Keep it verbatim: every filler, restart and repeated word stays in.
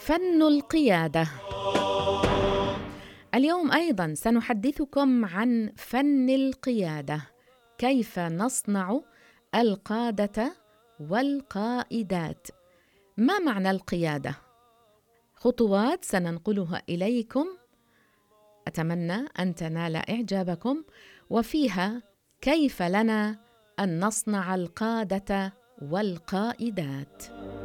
فن القيادة. اليوم أيضاً سنحدثكم عن فن القيادة، كيف نصنع القادة والقائدات. ما معنى القيادة؟ خطوات سننقلها إليكم، أتمنى أن تنال إعجابكم، وفيها كيف لنا أن نصنع القادة والقائدات.